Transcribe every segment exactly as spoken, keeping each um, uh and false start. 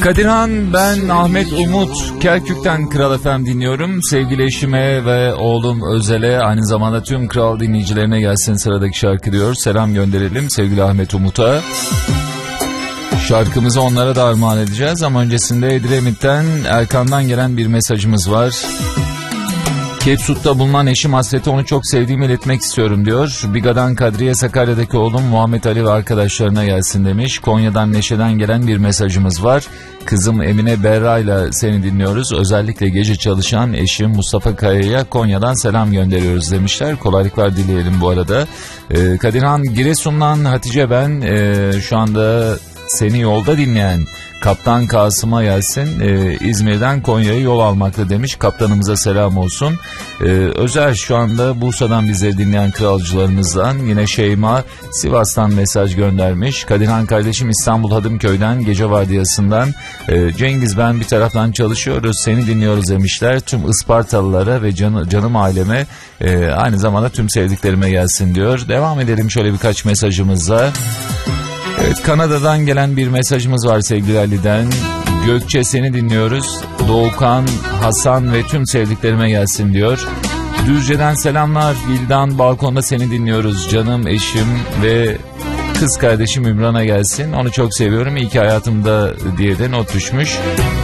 Kadirhan, ben Ahmet Umut Kerkük'ten Kral F M dinliyorum. Sevgili eşime ve oğlum Özel'e, aynı zamanda tüm Kral dinleyicilerine gelsin sıradaki şarkı diyor. Selam gönderelim sevgili Ahmet Umut'a. Şarkımızı onlara da armağan edeceğiz ama öncesinde Edremit'ten Erkan'dan gelen bir mesajımız var. Kepsut'ta bulunan eşim hasreti, onu çok sevdiğimi iletmek istiyorum diyor. Biga'dan Kadriye, Sakarya'daki oğlum Muhammed Ali ve arkadaşlarına gelsin demiş. Konya'dan Neşe'den gelen bir mesajımız var. Kızım Emine Berra ile seni dinliyoruz. Özellikle gece çalışan eşim Mustafa Kaya'ya Konya'dan selam gönderiyoruz demişler. Kolaylıklar dileyelim bu arada. Ee, Kadirhan, Giresun'dan Hatice ben. Ee, şu anda seni yolda dinleyen Kaptan Kasım'a gelsin. Ee, İzmir'den Konya'ya yol almakta demiş. Kaptanımıza selam olsun. Ee, Özel şu anda Bursa'dan bize dinleyen kralcılarımızdan. Yine Şeyma Sivas'tan mesaj göndermiş. Kadirhan kardeşim İstanbul Hadımköy'den gece vardiyasından. Ee, Cengiz ben bir taraftan çalışıyoruz, seni dinliyoruz demişler. Tüm Ispartalılara ve can, canım aileme, e, aynı zamanda tüm sevdiklerime gelsin diyor. Devam edelim şöyle birkaç mesajımızla. Evet, Kanada'dan gelen bir mesajımız var sevgili Ali'den. Gökçe seni dinliyoruz. Doğukan, Hasan ve tüm sevdiklerime gelsin diyor. Düzce'den selamlar. Vildan, balkonda seni dinliyoruz. Canım eşim ve kız kardeşim Ümran'a gelsin. Onu çok seviyorum. İyi ki hayatımda diye de not düşmüş.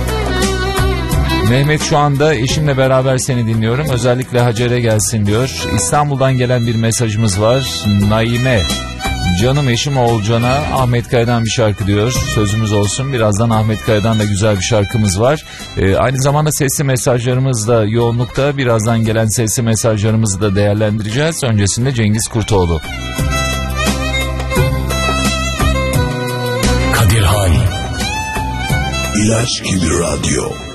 Mehmet şu anda eşimle beraber seni dinliyorum. Özellikle Hacer'e gelsin diyor. İstanbul'dan gelen bir mesajımız var. Naime. Canım eşim Oğulcan'a Ahmet Kaya'dan bir şarkı diyor. Sözümüz olsun. Birazdan Ahmet Kaya'dan da güzel bir şarkımız var. Ee, aynı zamanda sesli mesajlarımız da yoğunlukta. Birazdan gelen sesli mesajlarımızı da değerlendireceğiz. Öncesinde Cengiz Kurtoğlu. Kadirhan. İlaç gibi radyo.